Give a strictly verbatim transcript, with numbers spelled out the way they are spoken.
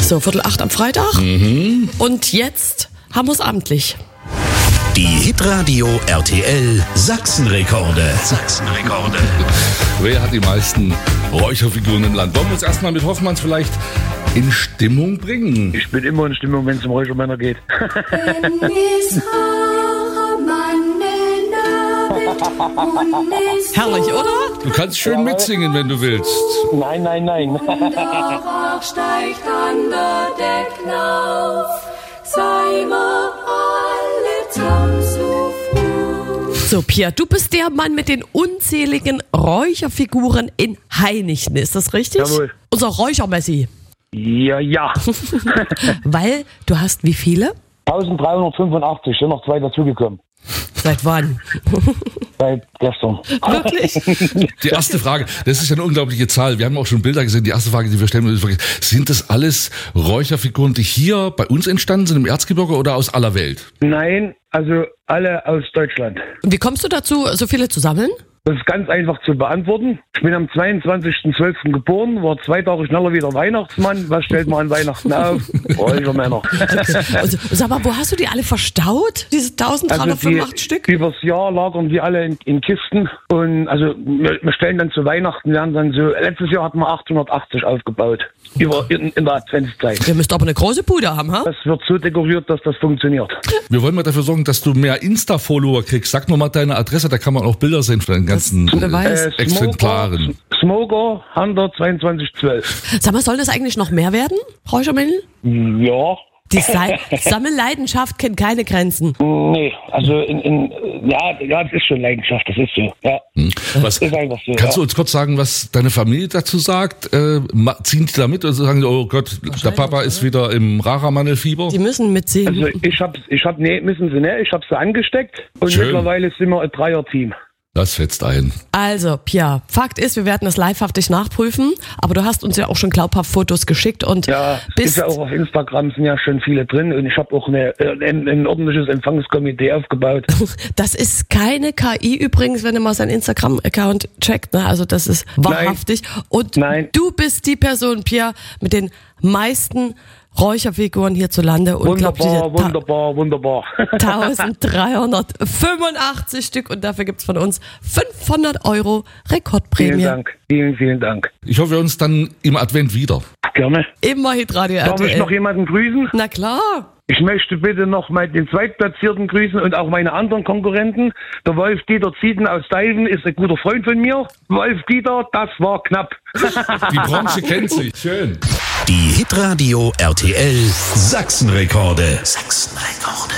So, Viertel acht am Freitag. Mhm. Und jetzt haben wir es amtlich. Die Hitradio R T L Sachsenrekorde. Sachsenrekorde. Wer hat die meisten Räucherfiguren im Land? Wollen wir uns erstmal mit Hoffmanns vielleicht in Stimmung bringen? Ich bin immer in Stimmung, wenn es um Räuchermänner geht. Herrlich, oder? Du kannst schön mitsingen, wenn du willst. Nein, nein, nein. Rauch steigt an der Deck auf, sei mir alle Tag so froh. So, Pia, du bist der Mann mit den unzähligen Räucherfiguren in Heinichen, ist das richtig? Jawohl. Unser Räuchermessi. Ja, ja. Weil du hast wie viele? dreizehnhundertfünfundachtzig, sind noch zwei dazugekommen. Seit wann? Seit gestern. Wirklich? Die erste Frage, das ist ja eine unglaubliche Zahl. Wir haben auch schon Bilder gesehen. Die erste Frage, die wir stellen, ist, sind das alles Räucherfiguren, die hier bei uns entstanden sind, im Erzgebirge oder aus aller Welt? Nein, also alle aus Deutschland. Und wie kommst du dazu, so viele zu sammeln? Das ist ganz einfach zu beantworten. Ich bin am zweiundzwanzigsten zwölften geboren, war zwei Tage schneller wieder Weihnachtsmann. Was stellt man an Weihnachten auf? Räuchermänner. Okay. Also, sag mal, wo hast du die alle verstaut? Diese eintausenddreihundertfünfundachtzig Also Stück? Übers Jahr lagern die alle in, in Kisten. Und also wir, wir stellen dann zu Weihnachten, werden dann so, letztes Jahr hatten wir achthundertachtzig aufgebaut. Über, in, in der Adventszeit. Ihr müsst aber eine große Bude haben, ha? Das wird so dekoriert, dass das funktioniert. Wir wollen mal dafür sorgen, dass du mehr Insta-Follower kriegst. Sag nur mal deine Adresse, da kann man auch Bilder sehen von den ganzen wer weiß. äh, Exemplaren. Smoker, Hunter zweiundzwanzig zwölf. Sag mal, soll das eigentlich noch mehr werden, Räuchermännchen? Ja. Die Sa- Sammelleidenschaft kennt keine Grenzen. Nee, also in, in ja, ja, das ist schon Leidenschaft, das ist so. Ja. Hm. Was, Ist einfach so. kannst du ja. uns kurz sagen, was deine Familie dazu sagt? Äh, ma- ziehen die da mit oder sagen die, oh Gott, der Papa ist wieder im Raramandelfieber? Die müssen mitziehen. Also ich hab, ich hab, nee, müssen sie nicht, ich hab sie angesteckt und Schön. mittlerweile sind wir ein Dreier-Team. Das fetzt ein. Also, Pia, Fakt ist, wir werden das livehaftig nachprüfen, aber du hast uns ja auch schon glaubhaft Fotos geschickt und Ja, bist... ist ja auch auf Instagram sind ja schon viele drin und ich habe auch eine, ein, ein ordentliches Empfangskomitee aufgebaut. Das ist keine K I übrigens, wenn du mal seinen Instagram-Account checkt, ne? Also das ist wahrhaftig. Und Nein. du bist die Person, Pia, mit den meisten Räucherfiguren hierzulande. Wunderbar, wunderbar, wunderbar. eintausenddreihundertfünfundachtzig Stück und dafür gibt's von uns fünfhundert Euro Rekordprämie. Vielen Dank, vielen, vielen Dank. Ich hoffe, wir uns dann im Advent wieder. Gerne. Immer Hitradio R Darf T ich noch L. jemanden grüßen? Na klar. Ich möchte bitte noch mal den Zweitplatzierten grüßen und auch meine anderen Konkurrenten. Der Wolf-Dieter Zieten aus Deiven ist ein guter Freund von mir. Wolf-Dieter, das war knapp. Die Branche kennt sich. Schön. Die Hitradio R T L Sachsenrekorde. Sachsenrekorde.